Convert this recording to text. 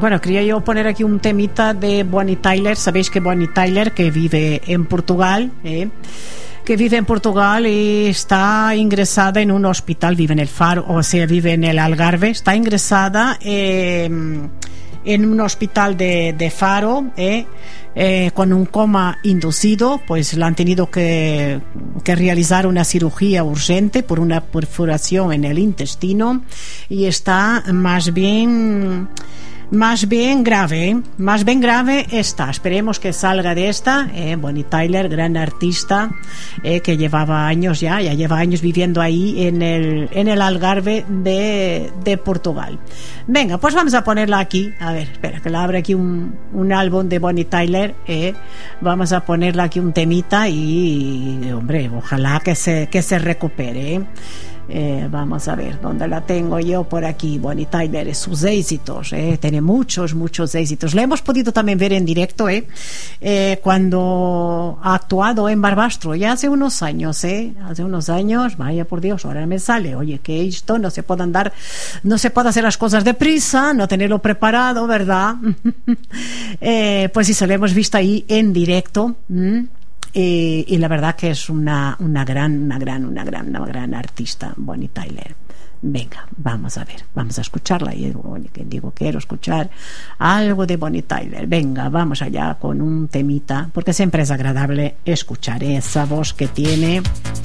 Bueno, quería yo poner aquí un temita de Bonnie Tyler. Sabéis que Bonnie Tyler, que vive en Portugal, y está ingresada en un hospital, vive en el Faro, o sea, vive en el Algarve, está ingresada en un hospital de Faro, con un coma inducido. Pues le han tenido que realizar una cirugía urgente por una perforación en el intestino y está más bien grave está. Esperemos que salga de esta. Bonnie Tyler, gran artista, que lleva años viviendo ahí en el Algarve de Portugal. Venga, pues vamos a ponerla aquí. A ver, espera, que la abra aquí un álbum de Bonnie Tyler. Vamos a ponerla aquí un temita y, hombre, ojalá que se recupere. Vamos a ver dónde la tengo yo. Por aquí, Bonnie Tyler, sus éxitos, tiene muchos éxitos. La hemos podido también ver en directo, cuando ha actuado en Barbastro, ya hace unos años, vaya por Dios, ahora me sale, oye, que esto no se puede hacer las cosas deprisa, no tenerlo preparado, ¿verdad? Pues sí, se lo hemos visto ahí en directo. Y la verdad que es una gran artista, Bonnie Tyler. Venga, vamos a ver, vamos a escucharla. Y quiero escuchar algo de Bonnie Tyler. Venga, vamos allá con un temita, porque siempre es agradable escuchar esa voz que tiene.